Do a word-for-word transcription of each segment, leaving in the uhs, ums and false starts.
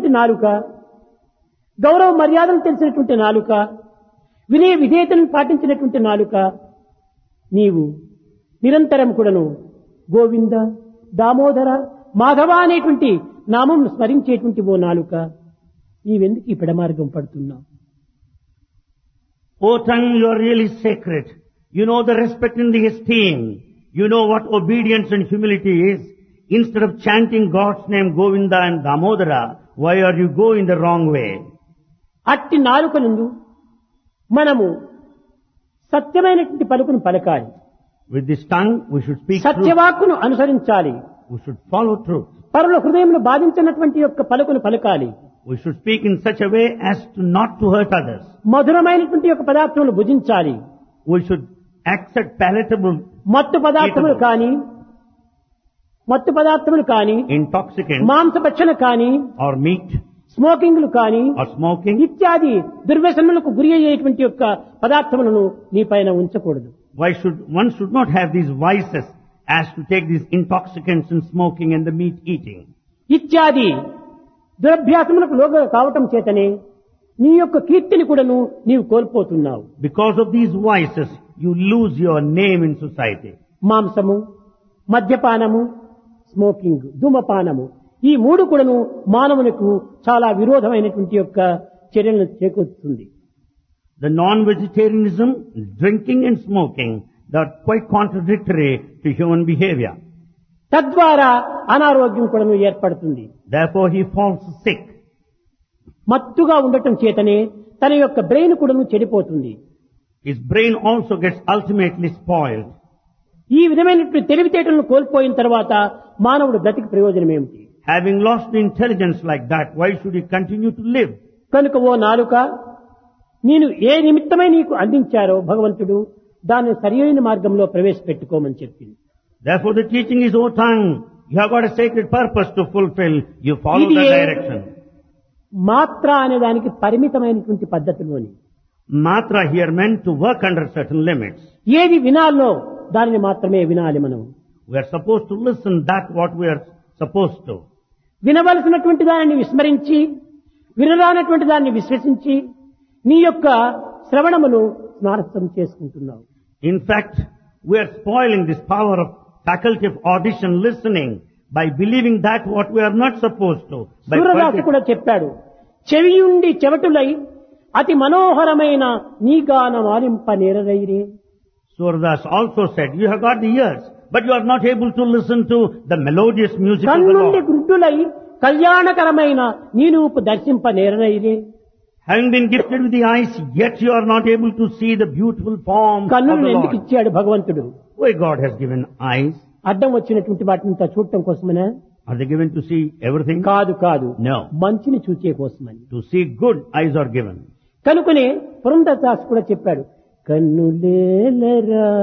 తెలిసినటువంటి నాలుక, గౌరవ మర్యాదలు తెలిసినటువంటి నాలుక, వినయ విధేయతలను పాటించినటువంటి నాలుక, నీవు నిరంతరం కూడాను గోవింద, దామోదర, మాధవ అనేటువంటి నామం స్మరించేటువంటి ఓ నాలుక, నీవెందుకు ఈ పెడమార్గం పడుతున్నావు? O tongue, you are really sacred. You know the respect and the esteem. You know what obedience and humility is. Instead of chanting God's name Govinda and Damodara, why are you going the wrong way? అట్టి నాలుకనందు మనము సత్యమైనటువంటి పలుకును పలకాలి. With this tongue, we should speak truth. సత్యవాక్కును అనుసరించాలి. We should follow truth. పరుల హృదయంలో బాధించినటువంటి యొక్క పలుకును పలకాలి. We should speak in such a way as to not to hurt others. మధురమైనటువంటి యొక్క పదార్థములు భుజించాలి. We should accept palatable, మత్తు పదార్థములు eatable, కానీ మత్తు పదార్థములు కానీ intoxicant మాంసభక్షణ కానీ or meat స్మోకింగ్లు కానీ or smoking. ఇత్యాది దుర్వ్యసనములకు గురి అయ్యేటువంటి యొక్క పదార్థములను నీ పైన ఉంచకూడదు. Why should one should not have these vices as to take these intoxicants and smoking and the meat eating. ఇత్యాది దురభ్యాసములకు లోగా కావటం చేతనే నీ యొక్క కీర్తిని కూడాను నీవు కోల్పోతున్నావు. Because of these vices, you lose your name in society. మాంసము, మద్యపానము, స్మోకింగ్, ధూమపానము, ఈ మూడు కూడాను మానవునికి చాలా విరోధమైనటువంటి యొక్క చర్యలను చేకూరుతుంది. The non-vegetarianism, drinking and smoking, they are quite contradictory to human behavior. తద్వారా అనారోగ్యం కూడాను ఏర్పడుతుంది. Therefore he falls sick. మత్తుగా ఉండటం చేతనే తన యొక్క బ్రెయిన్ కూడాను చెడిపోతుంది. His brain also gets ultimately spoiled. ఈ విధమైనటువంటి తెలివితేటలను కోల్పోయిన తర్వాత మానవుడు బ్రతికి ప్రయోజనం ఏమిటి? Having lost the intelligence like that, why should he continue to live? కనుక ఓ నాలుక, నేను ఏ నిమిత్తమై నీకు అందించారో భగవంతుడు దాన్ని సరియైన మార్గంలో ప్రవేశపెట్టుకోమని చెప్పింది. Therefore the teaching is, O tongue, you have got a sacred purpose to fulfill. You follow ఇది the direction. మాత్ర అనే దానికి పరిమితమైనటువంటి పద్ధతిలోని Matra here meant to work under certain limits. ఏది వినాలో దానిని మాత్రమే వినాలి. మనం We are supposed to listen that what we are supposed to. వినవలసినటువంటి దానిని విస్మరించి, వినరానటువంటి దాన్ని విశ్వసించి నీ యొక్క శ్రవణమును స్నారస్థం చేసుకుంటున్నావు. In fact, we are spoiling this power of faculty of audition listening by believing that what we are not supposed to. By Surdas కూడా చెప్పాడు, చెవియుండి చెవటులై అతి మనోహరమైన నీ గానం ఆలింప నేరరైరే. Surdas also said, you have got the ears, but you are not able to listen to the melodious music of the కన్నుండి Lord. గుడ్డులై కళ్యాణకరమైన నీ రూపు దర్శింప నేరరైరే. Having been gifted with the eyes, yet you are not able to see the beautiful form of కన్నులను the ఎందుకు Lord. ఇచ్చాడు భగవంతుడు? Why God has given eyes? అడ్డం వచ్చినటువంటి వాటిని చూడటం కోసమనే? Are they given to see everything? కాదు కాదు, No. మంచిని చూచే కోసమని. To see good, eyes are given. కనుకనే పురంధరదాస్ కూడా చెప్పాడు, కన్నులేలరా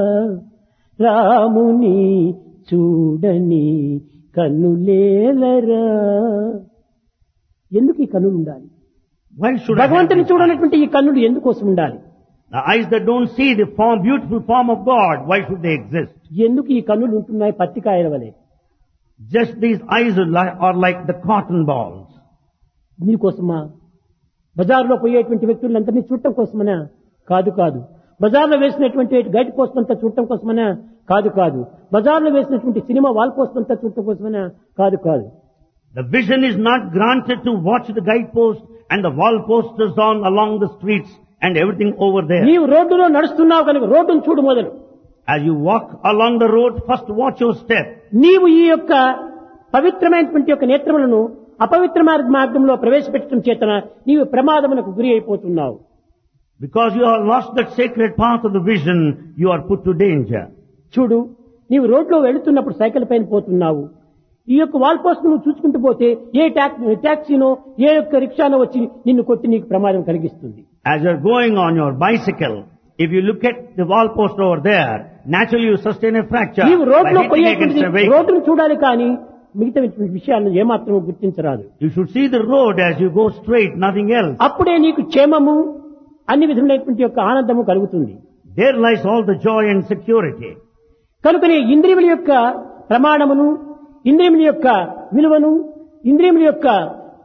రాముని చూడని కన్నులేలరా. ఎందుకు ఈ కన్నులు ఉండాలి? Why should I have భగవంతుని these eyes? చూడనటువంటి ఈ కన్నులు ఎందుకోసం ఉండాలి? The eyes that don't see the form, beautiful form of God, why should they exist? ఎందుకు ఈ కన్నులు ఉంటున్నాయి పత్తికాయల వలె? Just these eyes are like, are like the cotton balls. మీకోసమా? బజార్లో పోయేటువంటి వ్యక్తులందరినీ చూడటం కోసమనా? కాదు కాదు. బజార్లో వేసినటువంటి గైడ్ పోస్ట్ అంతా చూడటం కోసమనా? కాదు కాదు. బజార్లో వేసినటువంటి సినిమా వాల్ పోస్ట్ అంతా చూడటం కోసమనా? కాదు కాదు. The vision is not granted to watch the guidepost and the wall posters on along the streets and everything over there. నీవు రోడ్డులో నడుస్తున్నావు కనుక రోడ్డును చూడు మొదలు. As you walk along the road, first watch your step. నీవు ఈ యొక్క పవిత్రమైనటువంటి యొక్క నేత్రములను అపవిత్ర మార్గ మార్గంలో ప్రవేశపెట్టడం చేతన నీవు ప్రమాదమునకు గురి అయిపోతున్నావు. Because you have lost that sacred path of the vision, you are put to danger. చూడు, నీవు రోడ్లో వెళుతున్నప్పుడు సైకిల్ పైన పోతున్నావు. ఈ యొక్క వాల్ పోస్ట్ నువ్వు చూసుకుంటూ పోతే ఏ టాక్సీనో ఏ యొక్క రిక్షానో వచ్చి నిన్ను కొట్టి నీకు ప్రమాదం కలిగిస్తుంది. As you are going on your bicycle, if you look at the wall post over there, naturally you sustain a fracture నీవు by రోడ్లో hitting పోయేటువంటి against a vehicle. రోడ్డును చూడాలి కానీ మిగతా విషయాలను ఏమాత్రం గుర్తించరాదు. You should see the road as you go straight, nothing else. అప్పుడే నీకు క్షేమము, అన్ని విధములైనటువంటి యొక్క ఆనందము కలుగుతుంది. There lies all the joy and security. కనుకనే ఇంద్రియముల యొక్క ప్రమాణమును, ఇంద్రియముల యొక్క విలువను, ఇంద్రియముల యొక్క